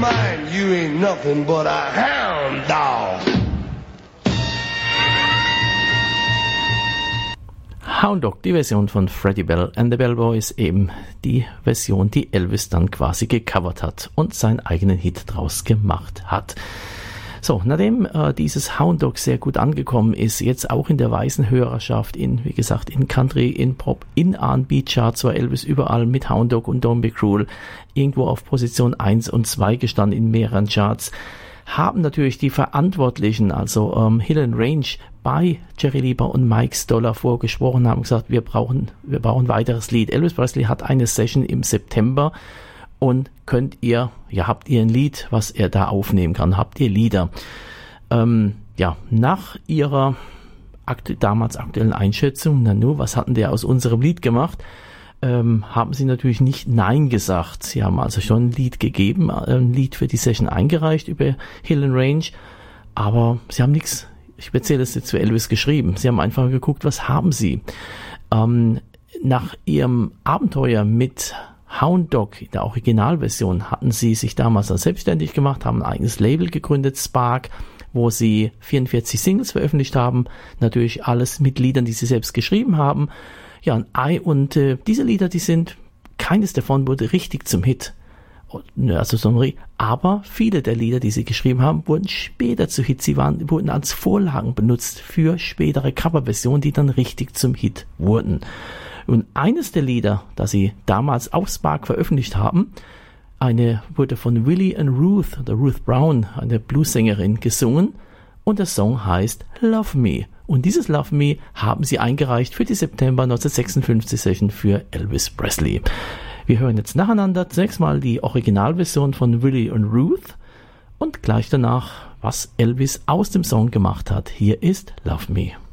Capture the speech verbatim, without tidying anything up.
Mind you ain't nothing but a hound dog. Hound Dog, die Version von Freddie Bell and the Bell Boys, eben die Version, die Elvis dann quasi gecovert hat und seinen eigenen Hit draus gemacht hat. So, nachdem äh, dieses Hound Dog sehr gut angekommen ist, jetzt auch in der weißen Hörerschaft, in, wie gesagt, in Country, in Pop, in R and B Charts, war Elvis überall mit Hound Dog und Don't Be Cruel irgendwo auf Position eins und zwei gestanden in mehreren Charts, haben natürlich die Verantwortlichen, also ähm, Hill and Range, bei Jerry Lieber und Mike Stoller vorgesprochen, haben gesagt, wir brauchen, wir brauchen ein weiteres Lied. Elvis Presley hat eine Session im September. Und könnt ihr, ja, habt ihr ein Lied, was er da aufnehmen kann? Habt ihr Lieder? Ähm, ja, nach ihrer aktu- damals aktuellen Einschätzung, na nur, was hatten der aus unserem Lied gemacht? Ähm, haben sie natürlich nicht Nein gesagt. Sie haben also schon ein Lied gegeben, ein Lied für die Session eingereicht über Hill and Range, aber sie haben nichts Spezielles jetzt für Elvis geschrieben. Sie haben einfach geguckt, was haben sie? Ähm, nach ihrem Abenteuer mit Hound Dog, in der Originalversion, hatten sie sich damals selbstständig gemacht, haben ein eigenes Label gegründet, Spark, wo sie vierundvierzig Singles veröffentlicht haben, natürlich alles mit Liedern, die sie selbst geschrieben haben. Ja, und, und äh, diese Lieder, die sind, keines davon wurde richtig zum Hit. Also so ein, aber viele der Lieder, die sie geschrieben haben, wurden später zu Hits. Sie waren, wurden als Vorlagen benutzt für spätere Coverversionen, die dann richtig zum Hit wurden. Und eines der Lieder, das sie damals auf Spark veröffentlicht haben, eine wurde von Willie and Ruth, oder Ruth Brown, eine Bluessängerin, gesungen, und der Song heißt Love Me. Und dieses Love Me haben sie eingereicht für die September neunzehnhundertsechsundfünfzig Session für Elvis Presley. Wir hören jetzt nacheinander zunächst mal die Originalversion von Willie und Ruth und gleich danach, was Elvis aus dem Song gemacht hat. Hier ist Love Me.